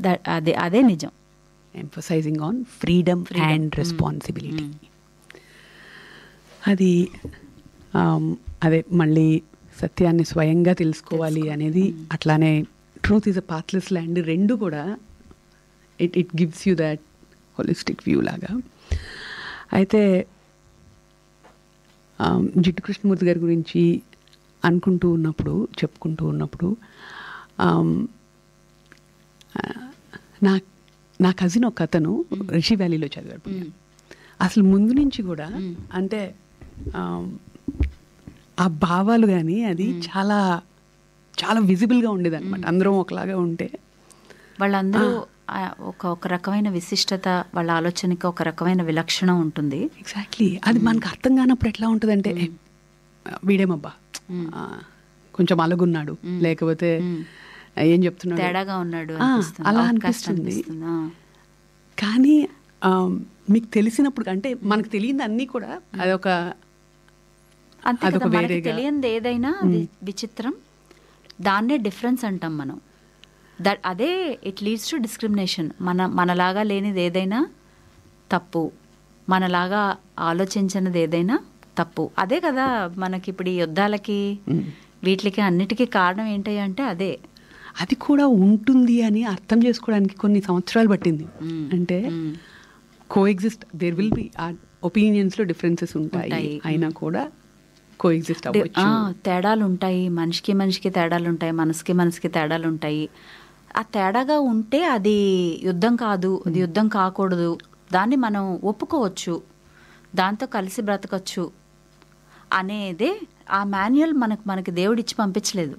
అదే అదే నిజం. Emphasising on freedom and responsibility. అది అదే మళ్ళీ సత్యాన్ని స్వయంగా తెలుసుకోవాలి అనేది, అట్లానే truth is a pathless land, రెండు కూడా it gives you that holistic view లాగా. అయితే జిడ్డు కృష్ణమూర్తి గారి గురించి చెప్పుకుంటూ ఉన్నప్పుడు నా కజిన్ ఒక అతను రిషి వ్యాలీలో చదివాడు. అసలు ముందు నుంచి కూడా అంటే ఆ భావాలు కానీ అది చాలా చాలా విజిబుల్గా ఉండేది అనమాట. అందరం ఒకలాగా ఉంటే వాళ్ళందరూ ఒక రకమైన విశిష్టత, వాళ్ళ ఆలోచనకి ఒక రకమైన విలక్షణం ఉంటుంది. ఎగ్జాక్ట్లీ. అది మనకు అర్థం కానప్పుడు ఎట్లా ఉంటుందంటే వీడేమబ్బా కొంచెం అలగున్నాడు, లేకపోతే ఏం చెప్తున్నాడు, తేడాగా ఉన్నాడు, అలా అనిపిస్తుంది. కానీ మీకు తెలిసినప్పుడు అంటే మనకు తెలియదు అన్నీ కూడా అదొక తెలియంది ఏదైనా అది విచిత్రం, దాన్నే డిఫరెన్స్ అంటాం మనం. అదే ఇట్ లీడ్స్ టు డిస్క్రిమినేషన్. మనలాగా లేనిది ఏదైనా తప్పు, మనలాగా ఆలోచించినది ఏదైనా తప్పు. అదే కదా మనకి ఇప్పుడు ఈ యుద్ధాలకి వీటికి అన్నిటికీ కారణం ఏంటంటే అదే. అది కూడా ఉంటుంది అని అర్థం చేసుకోవడానికి కొన్ని సంవత్సరాలు పట్టింది. అంటే coexist, there will be ఒపీనియన్స్లో differences ఉంటాయి, అయినా కూడా కోఎగ్జిస్ట్ అవ్వచ్చు. తేడాలు ఉంటాయి, మనిషికి తేడాలు ఉంటాయి, మనసుకి తేడాలు ఉంటాయి. ఆ తేడాగా ఉంటే అది యుద్ధం కాదు, అది యుద్ధం కాకూడదు, దాన్ని మనం ఒప్పుకోవచ్చు, దాంతో కలిసి బ్రతకచ్చు అనేదే ఆ మాన్యువల్ మనకి దేవుడిచ్చి పంపించలేదు.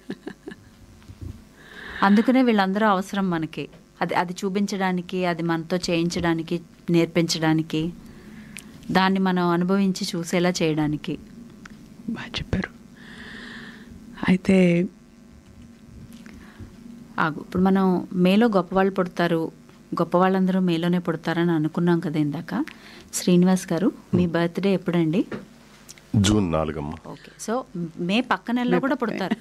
అందుకనే వీళ్ళందరూ అవసరం మనకి, అది చూపించడానికి, అది మనతో చేయించడానికి, నేర్పించడానికి, దాన్ని మనం అనుభవించి చూసేలా చేయడానికి. బాగా చెప్పారు. అయితే ఇప్పుడు మనం మేలో గొప్పవాళ్ళు పుడతారు, గొప్పవాళ్ళందరూ మేలోనే పుడతారని అనుకున్నాం కదా ఇందాక. శ్రీనివాస్ గారు, మీ బర్త్డే ఎప్పుడండి? జూన్ 4. ఓకే, సో మే పక్క నెలలో కూడా పుడతారు.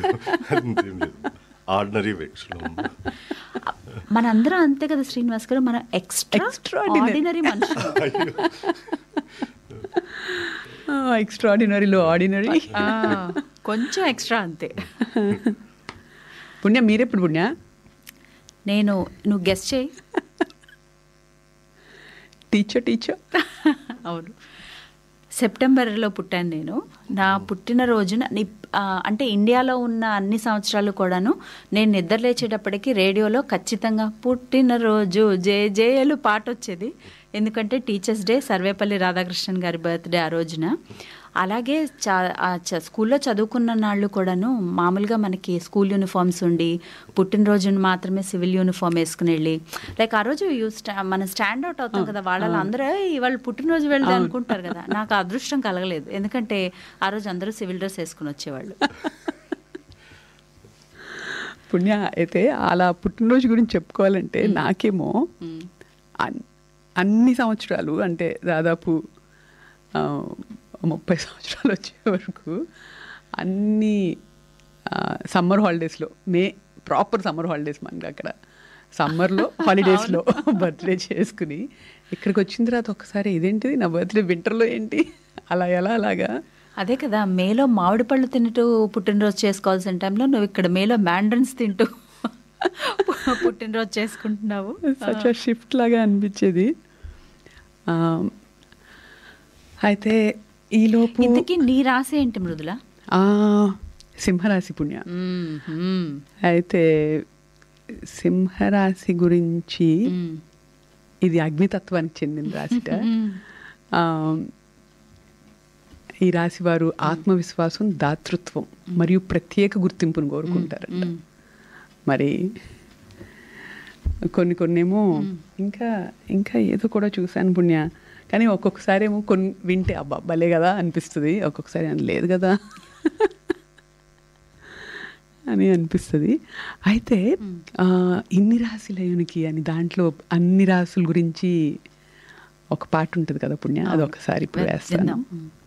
ఆర్డినరీ వ్యక్తి మనందరం అంతే కదా శ్రీనివాస్ గారు, మనం ఎక్స్ట్రాడినరీ మనుషులు. ఎక్స్ట్రాడినరీలో ఆర్డినరీ, కొంచెం ఎక్స్ట్రా అంతే. పుణ్య, మీరెప్పుడు పుణ్య? నువ్వు గెస్ చేయి. టీచర్. అవును, సెప్టెంబర్లో పుట్టాను నేను. నా పుట్టినరోజున అంటే ఇండియాలో ఉన్న అన్ని సంవత్సరాలు కూడాను నేను నిద్ర లేచేటప్పటికి రేడియోలో ఖచ్చితంగా పుట్టినరోజు జేజేలు పాట వచ్చేది. ఎందుకంటే టీచర్స్ డే, సర్వేపల్లి రాధాకృష్ణన్ గారి బర్త్డే ఆ రోజున. అలాగే స్కూల్లో చదువుకున్న నాళ్ళు కూడాను మామూలుగా మనకి స్కూల్ యూనిఫామ్స్ ఉండి పుట్టినరోజున మాత్రమే సివిల్ యూనిఫామ్ వేసుకుని వెళ్ళి, లైక్ ఆ రోజు మనం స్టాండ్ అవుట్ అవుతాం కదా, వాళ్ళలో అందరూ వాళ్ళు పుట్టినరోజు వెళ్ళదు అనుకుంటారు కదా. నాకు అదృష్టం కలగలేదు, ఎందుకంటే ఆ రోజు అందరూ సివిల్ డ్రెస్ వేసుకుని వచ్చేవాళ్ళు. పుణ్య, అయితే అలా పుట్టినరోజు గురించి చెప్పుకోవాలంటే నాకేమో అన్ని సంవత్సరాలు అంటే దాదాపు 30 సంవత్సరాలు వచ్చే వరకు అన్ని సమ్మర్ హాలిడేస్లో, ప్రాపర్ సమ్మర్ హాలిడేస్ మనకి అక్కడ సమ్మర్లో హాలిడేస్లో బర్త్డే చేసుకుని ఇక్కడికి వచ్చిన తర్వాత ఒకసారి ఇదేంటిది నా బర్త్డే వింటర్లో ఏంటి అలాగా. అదే కదా, మేలో మామిడి పళ్ళు తింటూ పుట్టినరోజు చేసుకోవాల్సిన టైంలో నువ్వు ఇక్కడ మేలో మ్యాండ్రన్స్ తింటూ పుట్టినరోజు చేసుకుంటున్నావు. సచ్ షిఫ్ట్ లాగా అనిపించేది. అయితే ఈలోపు ఇంతకీ నీ రాశి ఏంటి మృదుల? సింహరాశి పుణ్య. అయితే సింహరాశి గురించి, ఇది అగ్నితత్వానికి చెందిన రాశిట. ఈ రాశి వారు ఆత్మవిశ్వాసం, దాతృత్వం మరియు ప్రత్యేక గుర్తింపును కోరుకుంటారంట. మరి కొన్నేమో ఇంకా ఏదో కూడా చూశాను పుణ్య, కానీ ఒక్కొక్కసారి ఏమో కొన్ని వింటే అబ్బా భలే కదా అనిపిస్తుంది, ఒక్కొక్కసారి లేదు కదా అని అనిపిస్తుంది. అయితే ఇన్ని రాశులయునికి అని దాంట్లో అన్ని రాశుల గురించి ఒక పాట ఉంటుంది కదా పుణ్య, అది ఒకసారి ఇప్పుడు వేస్తాను.